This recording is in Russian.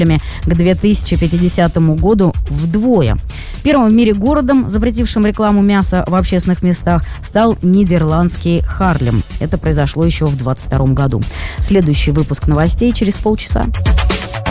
к 2050 году вдвое. Первым в мире городом, запретившим рекламу мяса в общественных местах, стал нидерландский Харлем. Это произошло еще в 2022 году. Следующий выпуск новостей через полчаса.